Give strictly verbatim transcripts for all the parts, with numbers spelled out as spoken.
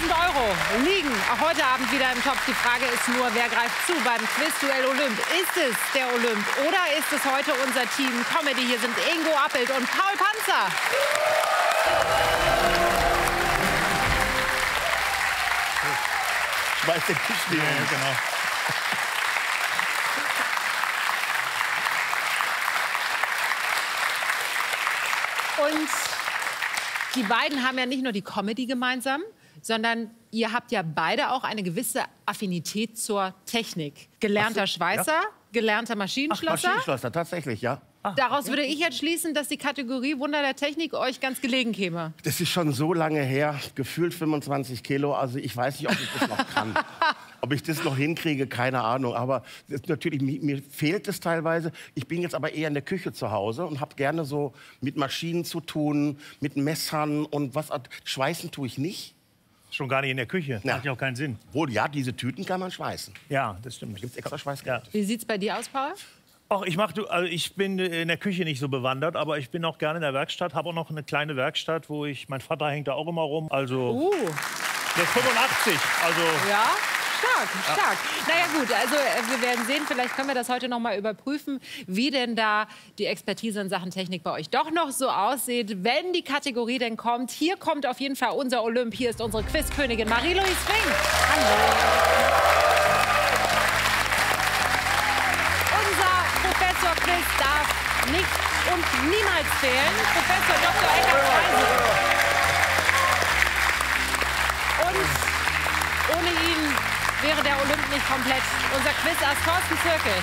Euro liegen auch heute Abend wieder im Topf. Die Frage ist nur, wer greift zu beim Quizduell Olymp? Ist es der Olymp oder ist es heute unser Team Comedy? Hier sind Ingo Appelt und Paul Panzer. Schmeiß den Tisch wieder. Ja, genau. Und die beiden haben ja nicht nur die Comedy gemeinsam, sondern ihr habt ja beide auch eine gewisse Affinität zur Technik. Gelernter so, Schweißer, ja. gelernter Ach, Maschinenschlosser. Maschinenschlosser, tatsächlich, ja. Daraus würde ich jetzt schließen, dass die Kategorie Wunder der Technik euch ganz gelegen käme. Das ist schon so lange her, gefühlt fünfundzwanzig Kilo. Also ich weiß nicht, ob ich das noch kann. Ob ich das noch hinkriege, keine Ahnung. Aber das, natürlich, mir, mir fehlt es teilweise. Ich bin jetzt aber eher in der Küche zu Hause und habe gerne so mit Maschinen zu tun, mit Messern und was. Schweißen tue ich nicht. Schon gar nicht in der Küche. Ja. Macht ja auch keinen Sinn. Wohl, ja, diese Tüten kann man schweißen. Ja, das stimmt. Da gibt es extra Ja. Schweißkräfte. Wie sieht's bei dir aus, Paul? Ach, ich, mach, also ich bin in der Küche nicht so bewandert, aber ich bin auch gerne in der Werkstatt. Habe auch noch eine kleine Werkstatt, wo ich, mein Vater hängt da auch immer rum. Also, Uh. der ist fünfundachtzig. Also, Ja, stark, stark. Naja gut, also äh, wir werden sehen, vielleicht können wir das heute noch mal überprüfen, wie denn da die Expertise in Sachen Technik bei euch doch noch so aussieht, wenn die Kategorie denn kommt. Hier kommt auf jeden Fall unser Olymp. Hier ist unsere Quizkönigin Marie-Louise Fink. Hallo. Professor Quiz darf nicht und niemals fehlen. Professor Doktor Eckhard Feise. Und ohne ihn wäre der Olymp nicht komplett. Unser Quizass Thorsten Zirkel.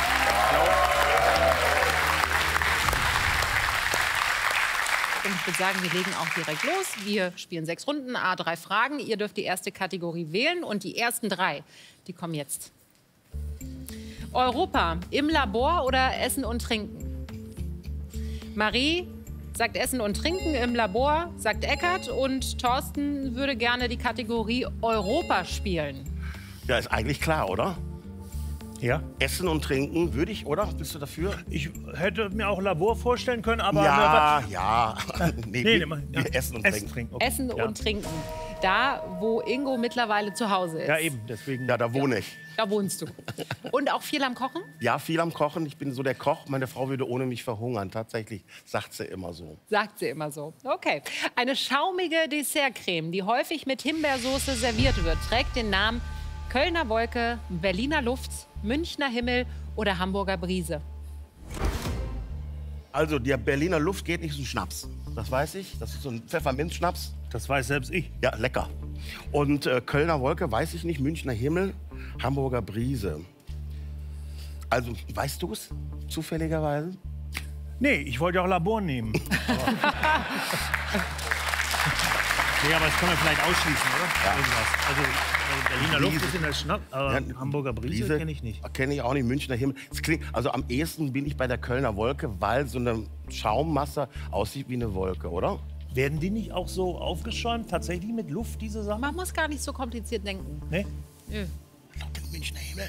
Und ich würde sagen, wir legen auch direkt los. Wir spielen sechs Runden, a drei Fragen. Ihr dürft die erste Kategorie wählen und die ersten drei, die kommen jetzt. Europa, im Labor oder Essen und Trinken? Marie sagt Essen und Trinken, im Labor sagt Eckhard. Und Thorsten würde gerne die Kategorie Europa spielen. Ja, ist eigentlich klar, oder? ja. Essen und Trinken würde ich, oder? Bist du dafür? Ich hätte mir auch Labor vorstellen können, aber... Ja, ja. nee, Nee, wir, nee, wir ja. essen und Essen, trinken. trinken. Okay. Essen ja. und Trinken. Da, wo Ingo mittlerweile zu Hause ist. Ja, eben, deswegen... Ja, da wohne ich. Da wohnst du. Und auch viel am Kochen? Ja, viel am Kochen. Ich bin so der Koch. Meine Frau würde ohne mich verhungern. Tatsächlich sagt sie immer so. Sagt sie immer so. Okay. Eine schaumige Dessertcreme, die häufig mit Himbeersoße serviert wird, trägt den Namen Kölner Wolke, Berliner Luft, Münchner Himmel oder Hamburger Brise. Also, der Berliner Luft geht nicht so ein Schnaps. Das weiß ich. Das ist so ein Pfefferminzschnaps. Das weiß selbst ich. Ja, lecker. Und äh, Kölner Wolke weiß ich nicht. Münchner Himmel, Hamburger Brise. Also, weißt du es zufälligerweise? Nee, ich wollte ja auch Labor nehmen. aber nee, aber das können wir vielleicht ausschließen, oder? Ja. Irgendwas. Also, äh, Berliner Brise. Luft ist in der Schnapp, aber Ja, Hamburger Brise, kenne ich nicht. Kenne ich auch nicht. Münchner Himmel. Es klingt, also am ehesten bin ich bei der Kölner Wolke, weil so eine Schaummasse aussieht wie eine Wolke, oder? Werden die nicht auch so aufgeschäumt, tatsächlich mit Luft, diese Sachen? Man muss gar nicht so kompliziert denken. Nee? Nö. Doch, den Münchner Himmel.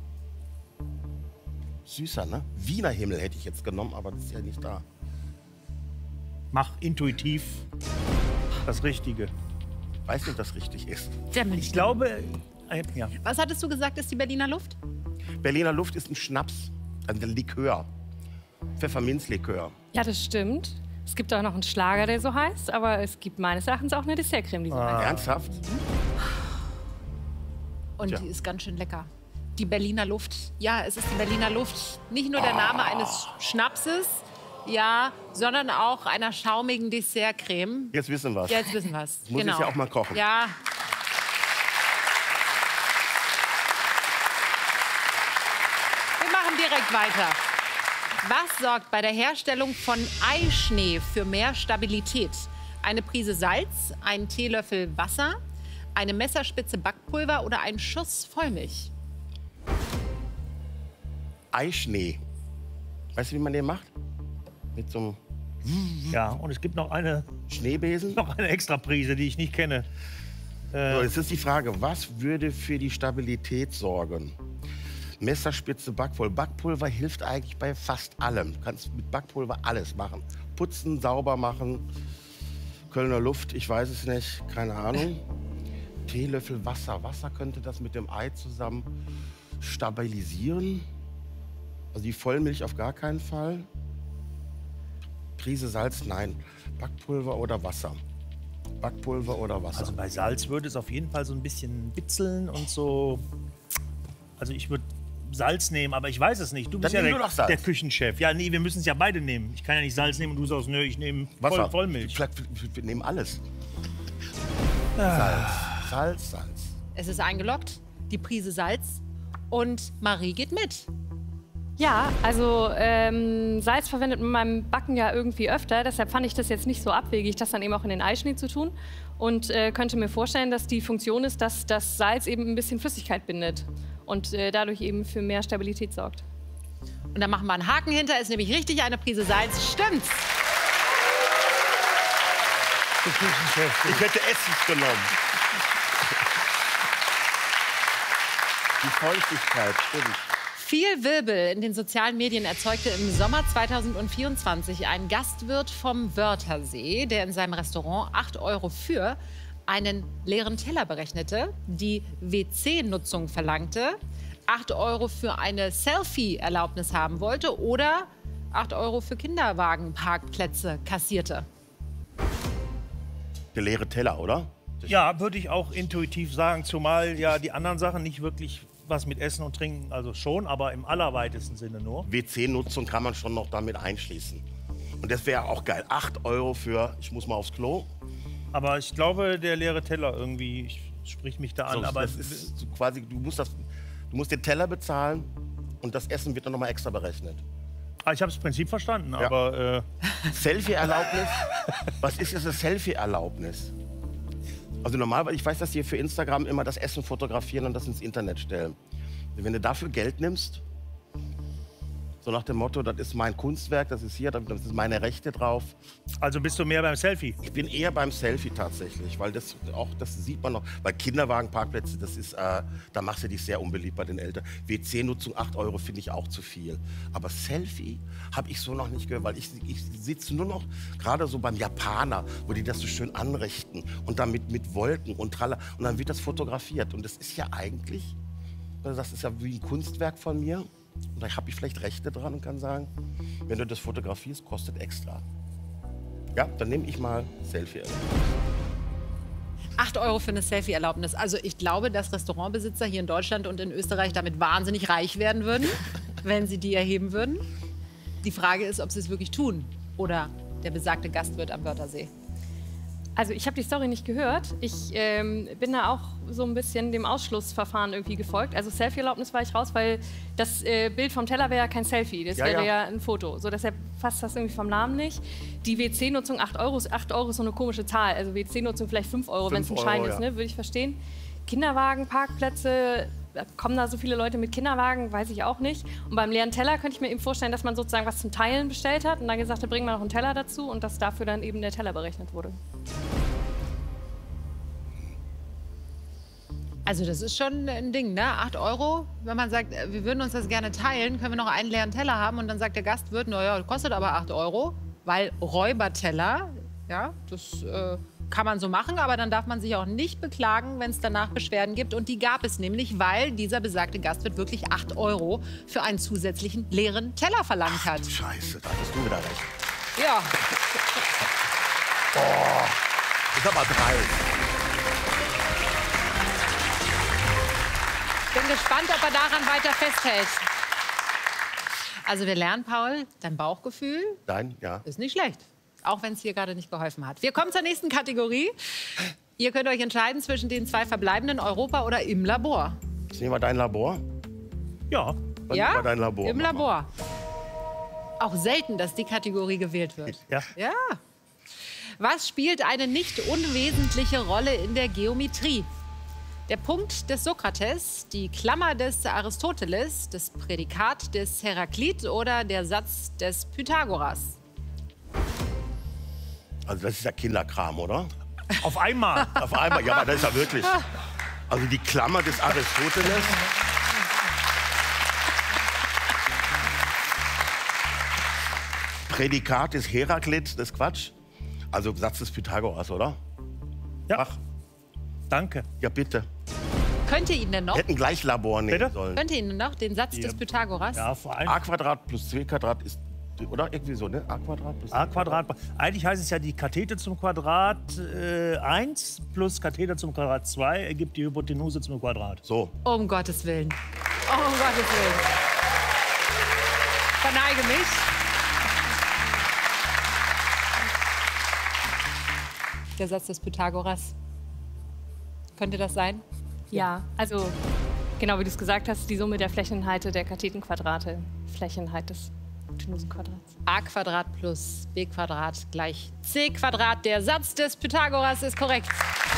Süßer, ne? Wiener Himmel hätte ich jetzt genommen, aber das ist ja nicht da. Mach intuitiv das Richtige. Weiß nicht, ob das richtig ist. Der Ich Münchner. glaube, äh, ja. Was hattest du gesagt, ist die Berliner Luft? Berliner Luft ist ein Schnaps, ein Likör. Pfefferminzlikör. Ja, das stimmt. Es gibt auch noch einen Schlager, der so heißt, aber es gibt meines Erachtens auch eine Dessertcreme, die so heißt. Ernsthaft? Und Tja. die ist ganz schön lecker. Die Berliner Luft. Ja, es ist die Berliner Luft. Nicht nur der Name eines Schnapses, ja, sondern auch einer schaumigen Dessertcreme. Jetzt wissen wir es. Jetzt wissen wir es. Muss ich genau. ja auch mal kochen. Ja. Wir machen direkt weiter. Was sorgt bei der Herstellung von Eischnee für mehr Stabilität? Eine Prise Salz, ein Teelöffel Wasser, eine Messerspitze Backpulver oder ein Schuss Vollmilch? Eischnee. Weißt du, wie man den macht? Mit so einem Ja, und es gibt noch eine, Schneebesen? noch eine Extraprise, die ich nicht kenne. So, jetzt ist die Frage, was würde für die Stabilität sorgen? Messerspitze Backpulver. Backpulver hilft eigentlich bei fast allem. Du kannst mit Backpulver alles machen. Putzen, sauber machen. Kölner Luft, ich weiß es nicht, keine Ahnung. Teelöffel Wasser. Wasser könnte das mit dem Ei zusammen stabilisieren. Also die Vollmilch auf gar keinen Fall. Prise Salz, nein. Backpulver oder Wasser? Backpulver oder Wasser? Also bei Salz würde es auf jeden Fall so ein bisschen bitzeln und so. Also ich würde Salz nehmen, aber ich weiß es nicht. Du bist Dann ja nimm der, du doch Salz. der Küchenchef. Ja, nee, wir müssen es ja beide nehmen. Ich kann ja nicht Salz nehmen und du sagst, nö, ich nehme Wasser. Voll, Vollmilch. Vielleicht, wir, wir nehmen alles. Salz, Salz, Salz. Es ist eingeloggt, die Prise Salz. Und Marie geht mit. Ja, also ähm, Salz verwendet man beim Backen ja irgendwie öfter. Deshalb fand ich das jetzt nicht so abwegig, das dann eben auch in den Eischnee zu tun. Und äh, könnte mir vorstellen, dass die Funktion ist, dass das Salz eben ein bisschen Flüssigkeit bindet. Und äh, dadurch eben für mehr Stabilität sorgt. Und da machen wir einen Haken hinter, ist nämlich richtig eine Prise Salz. Stimmt's? Ich hätte Essig genommen. Die Feuchtigkeit, stimmt. Viel Wirbel in den sozialen Medien erzeugte im Sommer zweitausendvierundzwanzig ein Gastwirt vom Wörthersee, der in seinem Restaurant acht Euro für einen leeren Teller berechnete, die W C-Nutzung verlangte, acht Euro für eine Selfie-Erlaubnis haben wollte oder acht Euro für Kinderwagenparkplätze kassierte. Der leere Teller, oder? Ja, würde ich auch intuitiv sagen, zumal ja die anderen Sachen nicht wirklich was mit Essen und Trinken, also schon, aber im allerweitesten Sinne nur. W C-Nutzung kann man schon noch damit einschließen. Und das wäre auch geil. acht Euro für, ich muss mal aufs Klo. Aber ich glaube, der leere Teller irgendwie, ich sprich mich da an, So, aber das ist so quasi, du musst, das, du musst den Teller bezahlen und das Essen wird dann noch mal extra berechnet. Ah, ich habe das Prinzip verstanden, Ja. aber äh, Selfie-Erlaubnis? Was ist jetzt eine Selfie-Erlaubnis? Also normalerweise, ich weiß, dass die für Instagram immer das Essen fotografieren und das ins Internet stellen. Wenn du dafür Geld nimmst, so nach dem Motto, das ist mein Kunstwerk, das ist hier, das ist meine Rechte drauf. also bist du mehr beim Selfie. Ich bin eher beim Selfie tatsächlich, weil das auch, das sieht man noch, weil Kinderwagenparkplätze, das ist, äh, da machst du dich sehr unbeliebt bei den Eltern. W C-Nutzung acht Euro finde ich auch zu viel. Aber Selfie habe ich so noch nicht gehört, weil ich, ich sitze nur noch, gerade so beim Japaner, wo die das so schön anrichten und dann mit, mit Wolken und tralla, und dann wird das fotografiert. Und das ist ja eigentlich, das ist ja wie ein Kunstwerk von mir. Und da habe ich vielleicht Rechte dran und kann sagen, wenn du das fotografierst, kostet extra. Ja, dann nehme ich mal Selfie. acht Euro für eine Selfie-Erlaubnis. Also ich glaube, dass Restaurantbesitzer hier in Deutschland und in Österreich damit wahnsinnig reich werden würden, wenn sie die erheben würden. Die Frage ist, ob sie es wirklich tun oder der besagte Gastwirt am Wörthersee. Also ich habe die Story nicht gehört. Ich ähm, bin da auch so ein bisschen dem Ausschlussverfahren irgendwie gefolgt. Also Selfie-Erlaubnis war ich raus, weil das äh, Bild vom Teller wäre ja kein Selfie. Das Ja, wäre ja. ja ein Foto. So, deshalb fasst das irgendwie vom Namen nicht. Die W C-Nutzung acht Euro, acht Euro ist so eine komische Zahl. Also W C-Nutzung vielleicht fünf Euro, wenn es ein fünf Schein Euro, ist, ja. ne? Würde ich verstehen. Kinderwagenparkplätze, da kommen da so viele Leute mit Kinderwagen, weiß ich auch nicht. Und beim leeren Teller könnte ich mir eben vorstellen, dass man sozusagen was zum Teilen bestellt hat und dann gesagt hat, bringen wir noch einen Teller dazu und dass dafür dann eben der Teller berechnet wurde. Also das ist schon ein Ding, ne? acht Euro, wenn man sagt, äh, wir würden uns das gerne teilen, können wir noch einen leeren Teller haben und dann sagt der Gastwirt, naja, kostet aber acht Euro, weil Räuberteller, ja, das äh, kann man so machen, aber dann darf man sich auch nicht beklagen, wenn es danach Beschwerden gibt. Und die gab es nämlich, weil dieser besagte Gastwirt wirklich acht Euro für einen zusätzlichen leeren Teller verlangt hat. Scheiße, da hattest du wieder recht. Ja, Ich sag mal drei. bin gespannt, ob er daran weiter festhält. Also wir lernen, Paul, dein Bauchgefühl Dein, ja. ist nicht schlecht. Auch wenn es hier gerade nicht geholfen hat. Wir kommen zur nächsten Kategorie. Ihr könnt euch entscheiden zwischen den zwei verbleibenden, Europa oder im Labor. Jetzt nehmen wir dein Labor. Ja, Dann Ja, nehmen wir dein Labor. im Mach mal. Labor. Auch selten, dass die Kategorie gewählt wird. ja. Ja. Was spielt eine nicht unwesentliche Rolle in der Geometrie? Der Punkt des Sokrates, die Klammer des Aristoteles, das Prädikat des Heraklit oder der Satz des Pythagoras? Also das ist ja Kinderkram, oder? Auf einmal. Auf einmal, ja, aber das ist ja wirklich. Also die Klammer des Aristoteles. Prädikat des Heraklit, das ist Quatsch. Also Satz des Pythagoras, oder? Ja. Ach, Danke. Ja, bitte. Könnt ihr ihn denn noch? Hätten gleich Labor nehmen Bitte? sollen. Könnt ihr ihn noch? Den Satz Ja. des Pythagoras? Ja, vor allem A Quadrat plus C Quadrat ist, oder irgendwie so, ne? A Quadrat plus C a Quadrat. Eigentlich heißt es ja, die Kathete zum Quadrat äh, eins plus Kathete zum Quadrat zwei ergibt die Hypotenuse zum Quadrat. So. Um Gottes Willen. Oh, um Gottes Willen. Verneige mich. Der Satz des Pythagoras. Könnte das sein? Ja, also genau wie du es gesagt hast, die Summe der Flächenheite der Kathetenquadrate. Flächenheit des Hypotenusenquadrats. A Quadrat plus B Quadrat gleich C Quadrat. Der Satz des Pythagoras ist korrekt.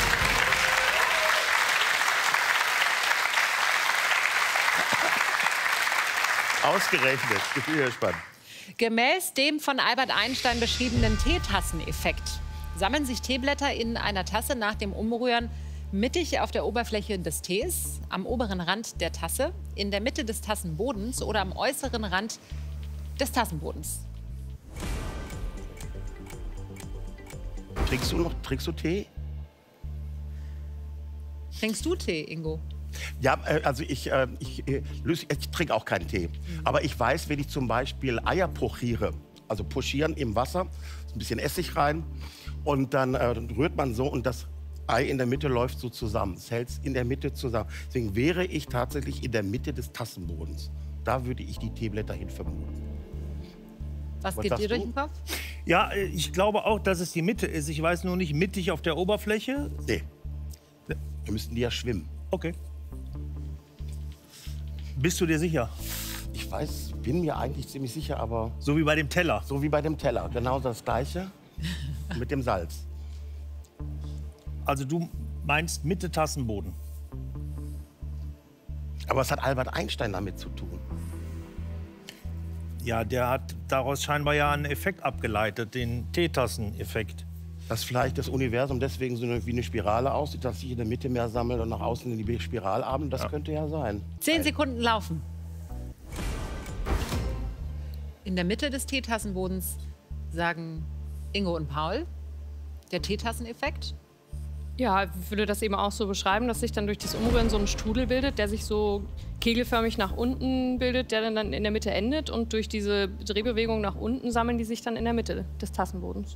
Ausgerechnet. Ich bin gespannt. Gemäß dem von Albert Einstein beschriebenen Teetasseneffekt sammeln sich Teeblätter in einer Tasse nach dem Umrühren mittig auf der Oberfläche des Tees, am oberen Rand der Tasse, in der Mitte des Tassenbodens oder am äußeren Rand des Tassenbodens. Trinkst du noch, trinkst du Tee? Trinkst du Tee, Ingo? Ja, äh, also ich, äh, ich, äh, löse- ich trinke auch keinen Tee. Aber ich weiß, wenn ich zum Beispiel Eier pochiere, also pochieren im Wasser, ein bisschen Essig rein und dann, äh, dann rührt man so und das Ei in der Mitte läuft so zusammen. Es hält in der Mitte zusammen. Deswegen wäre ich tatsächlich in der Mitte des Tassenbodens. Da würde ich die Teeblätter hin vermuten. Was Was geht sagst dir durch du? den Kopf? Ja, äh, ich glaube auch, dass es die Mitte ist. Ich weiß nur nicht mittig auf der Oberfläche. Nee. Wir müssten die ja schwimmen. Okay. Bist du dir sicher? Ich weiß, bin mir eigentlich ziemlich sicher, aber So wie bei dem Teller. so wie bei dem Teller. Genau das Gleiche mit dem Salz. Also du meinst Mitte Tassenboden. Aber was hat Albert Einstein damit zu tun? Ja, der hat daraus scheinbar ja einen Effekt abgeleitet, den Teetasseneffekt. Dass vielleicht das Universum deswegen so eine, wie eine Spirale aussieht, dass sich in der Mitte mehr sammelt und nach außen in die Spiralarme. Das könnte ja sein. Zehn Sekunden laufen. In der Mitte des Teetassenbodens sagen Ingo und Paul, der Teetasseneffekt. Ja, ich würde das eben auch so beschreiben, dass sich dann durch das Umrühren so ein Strudel bildet, der sich so kegelförmig nach unten bildet, der dann, dann in der Mitte endet. Und durch diese Drehbewegung nach unten sammeln die sich dann in der Mitte des Tassenbodens.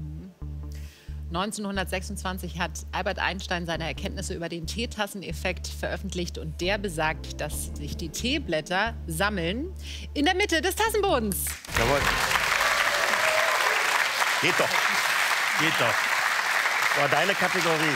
neunzehnhundertsechsundzwanzig hat Albert Einstein seine Erkenntnisse über den Teetasseneffekt veröffentlicht und der besagt, dass sich die Teeblätter sammeln in der Mitte des Tassenbodens. Jawohl. Geht doch. Geht doch. War deine Kategorie.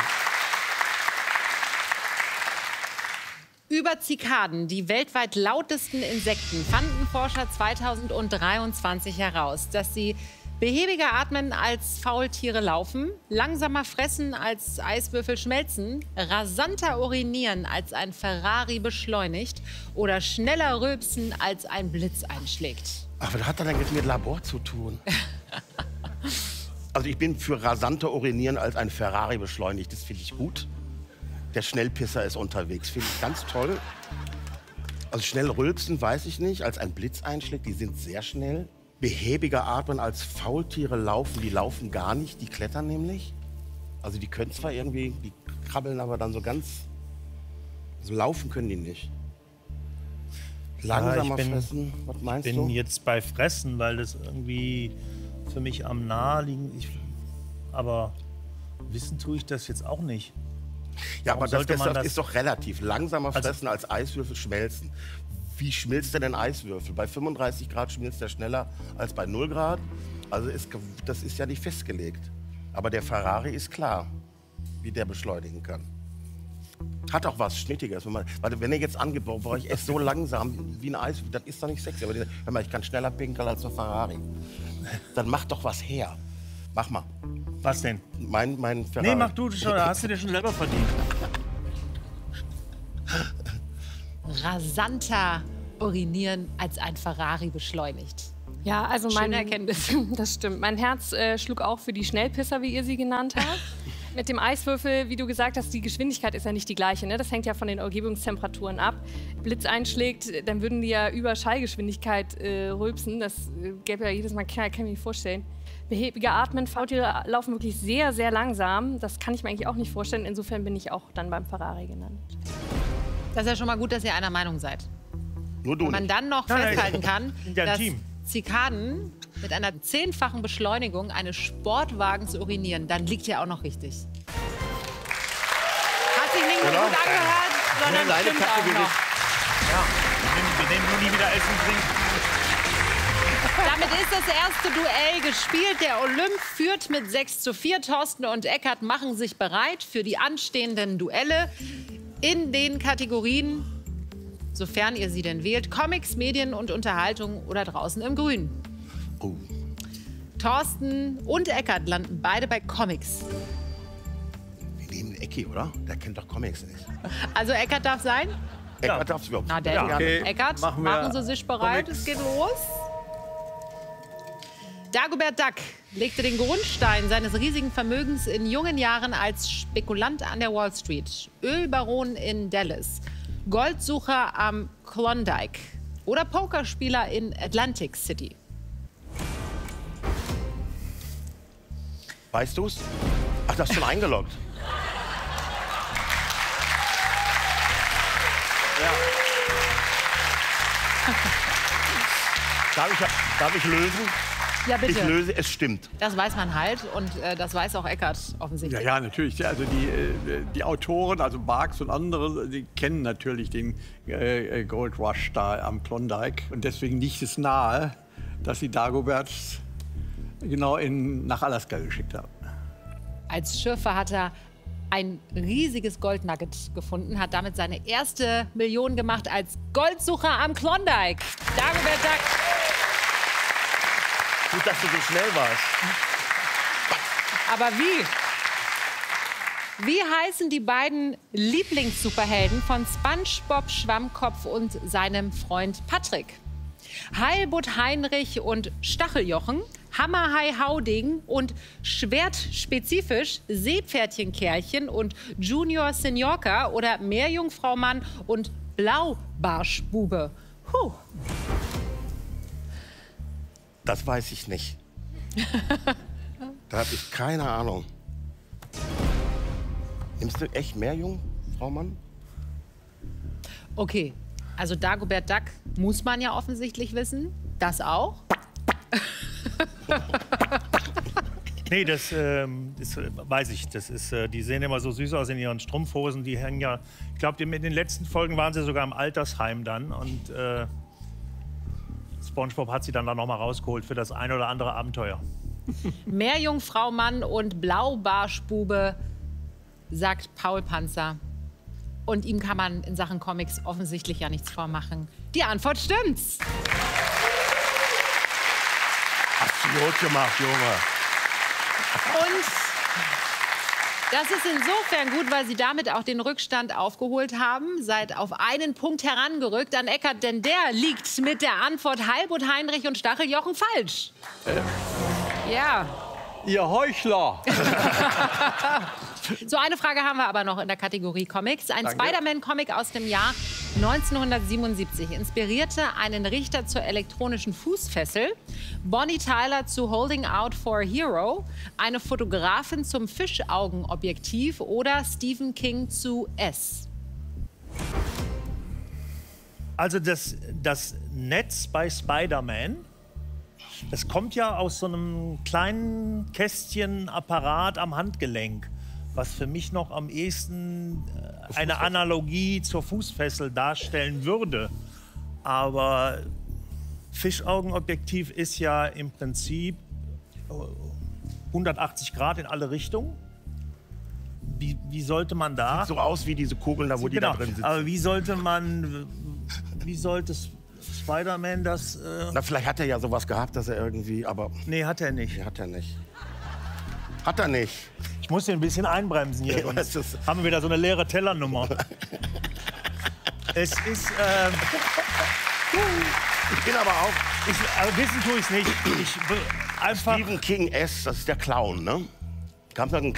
Über Zikaden, die weltweit lautesten Insekten, fanden Forscher zweitausenddreiundzwanzig heraus, dass sie behäbiger atmen als Faultiere laufen, langsamer fressen als Eiswürfel schmelzen, rasanter urinieren als ein Ferrari beschleunigt oder schneller rülpsen als ein Blitz einschlägt. Ach, was hat das denn jetzt mit Labor zu tun? Also ich bin für rasanter urinieren als ein Ferrari beschleunigt. Das finde ich gut. Der Schnellpisser ist unterwegs. Finde ich ganz toll. Also schnell rülpsen, weiß ich nicht. Als ein Blitz einschlägt, die sind sehr schnell. Behäbiger atmen als Faultiere laufen. Die laufen gar nicht, die klettern nämlich. Also die können zwar irgendwie, die krabbeln aber dann so ganz... So laufen können die nicht. Langsamer ich bin- fressen, was meinst bin du? jetzt bei Fressen, weil das irgendwie für mich am naheliegen ist. Aber wissen tue ich das jetzt auch nicht. Ja, aber Warum das, sollte das, man das das- ist doch relativ. Langsamer Also- fressen als Eiswürfel schmelzen. Wie schmilzt denn ein Eiswürfel? Bei fünfunddreißig Grad schmilzt er schneller als bei null Grad. Also ist, das ist ja nicht festgelegt. Aber der Ferrari ist klar, wie der beschleunigen kann. Hat auch was Schnittiges. Wenn, man, warte, wenn er jetzt angibt, boah, ich esse so langsam wie ein Eis, das ist doch nicht sexy. Aber die- hör mal, ich kann schneller pinkeln als ein Ferrari. Dann mach doch was her. Mach mal. Was denn? Mein, mein Ferrari. Nee, mach du schon, hast du dir schon selber verdient. Rasanter urinieren als ein Ferrari beschleunigt. Ja, also mein, Schöne Erkenntnis. Das stimmt. Mein Herz äh, schlug auch für die Schnellpisser, wie ihr sie genannt habt. Mit dem Eiswürfel, wie du gesagt hast, die Geschwindigkeit ist ja nicht die gleiche. Ne? Das hängt ja von den Umgebungstemperaturen ab. Blitz einschlägt, dann würden die ja über Schallgeschwindigkeit äh, rülpsen. Das äh, gäbe ja jedes Mal, kann, kann ich mir nicht vorstellen. behäbiger Atmen. Fahrtiere laufen wirklich sehr, sehr langsam. Das kann ich mir eigentlich auch nicht vorstellen. Insofern bin ich auch dann beim Ferrari genannt. Das ist ja schon mal gut, dass ihr einer Meinung seid. Nur du Wenn man nicht. dann noch Nein, nein, festhalten kann, ja, ein dass Team. Zikaden mit einer zehnfachen Beschleunigung eines Sportwagens urinieren, dann liegt ihr auch noch richtig. Hat sich nicht nur Oder? gut angehört, sondern Deine stimmt auch Kategorie. noch. Wir nehmen, wir nehmen nur nie wieder Essen trinken. Damit ist das erste Duell gespielt. Der Olymp führt mit sechs zu vier. Thorsten und Eckart machen sich bereit für die anstehenden Duelle in den Kategorien, sofern ihr sie denn wählt, Comics, Medien und Unterhaltung oder draußen im Grün. Oh. Thorsten und Eckart landen beide bei Comics. Wir nehmen Ecki, oder? Der kennt doch Comics nicht. Also Eckart darf sein? Eckart ja. darf's überhaupt. Na, der Ja, okay. Eckart, machen, machen wir Sie sich bereit, Comics. es geht los. Dagobert Duck legte den Grundstein seines riesigen Vermögens in jungen Jahren als Spekulant an der Wall Street, Ölbaron in Dallas, Goldsucher am Klondike oder Pokerspieler in Atlantic City. Weißt du's? Ach, das ist schon eingeloggt. Darf ich, darf ich lösen? Ja, Ich bitte. löse, es stimmt. Das weiß man halt und äh, das weiß auch Eckart Ja, offensichtlich. ja, natürlich. Also die, äh, die Autoren, also Barks und andere, die kennen natürlich den äh, Gold Rush da am Klondike. Und deswegen liegt es nahe, dass sie Dagobert genau in, nach Alaska geschickt haben. Als Schürfer hat er ein riesiges Goldnugget gefunden, hat damit seine erste Million gemacht als Goldsucher am Klondike. Dagobert Duck. Gut, dass du so schnell warst. Aber wie? Wie heißen die beiden Lieblingssuperhelden von SpongeBob Schwammkopf und seinem Freund Patrick? Heilbutt Heinrich und Stacheljochen, Hammerhai Hauding und schwertspezifisch Seepferdchenkerlchen und Junior Seniorka oder Meerjungfrau Mann und Blaubarschbube. Puh. Das weiß ich nicht. Da habe ich keine Ahnung. Nimmst du echt Meerjung, Frau Mann? Okay, also Dagobert Duck muss man ja offensichtlich wissen. Das auch. Nee, das, ähm, das äh, weiß ich. Das ist, äh, die sehen immer so süß aus in ihren Strumpfhosen. Die hängen ja, ich glaube, in den letzten Folgen waren sie sogar im Altersheim dann. Und äh, SpongeBob hat sie dann da noch mal rausgeholt für das ein oder andere Abenteuer. Meerjungfrau Mann und Blaubarschbube, sagt Paul Panzer. Und ihm kann man in Sachen Comics offensichtlich ja nichts vormachen. Die Antwort stimmt's. Hast du gut gemacht, Junge. Und das ist insofern gut, weil Sie damit auch den Rückstand aufgeholt haben. Seid auf einen Punkt herangerückt an Eckart, denn der liegt mit der Antwort Heilbutt Heinrich und Stacheljochen falsch. Äh. Ja. Ihr Heuchler! So eine Frage haben wir aber noch in der Kategorie Comics. Ein Spider-Man-Comic aus dem Jahr neunzehnhundertsiebenundsiebzig inspirierte einen Richter zur elektronischen Fußfessel, Bonnie Tyler zu Holding Out for a Hero, eine Fotografin zum Fischaugenobjektiv oder Stephen King zu S. Also das, das Netz bei Spider-Man, das kommt ja aus so einem kleinen Kästchenapparat am Handgelenk, was für mich noch am ehesten äh, eine Analogie zur Fußfessel darstellen würde. Aber Fischaugenobjektiv ist ja im Prinzip hundertachtzig Grad in alle Richtungen. Wie, wie sollte man da... Sieht so aus wie diese Kugeln da, wo die Genau, da drin sitzen. aber wie sollte man... Wie sollte Spider-Man das... Äh Na, vielleicht hat er ja sowas gehabt, dass er irgendwie, aber nee, hat er nicht. nee, hat er nicht. Hat er nicht. Ich muss hier ein bisschen einbremsen hier, Ja, sonst das ist- haben wir wieder so eine leere Tellernummer. Es ist... Ähm, Ich bin aber auch ich, aber wissen tue ich es nicht. Ich, be- einfach... Stephen King S, das ist der Clown, ne? Kam da ein